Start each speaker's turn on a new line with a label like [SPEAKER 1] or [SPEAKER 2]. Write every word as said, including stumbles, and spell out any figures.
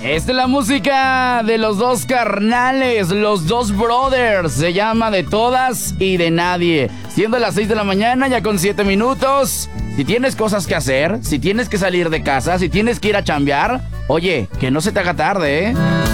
[SPEAKER 1] Esta es la música de los dos carnales, los dos brothers. Se llama De Todas y de Nadie. Siendo las seis de la mañana, ya con siete minutos. Si tienes cosas que hacer, si tienes que salir de casa, si tienes que ir a chambear, oye, que no se te haga tarde, ¿eh?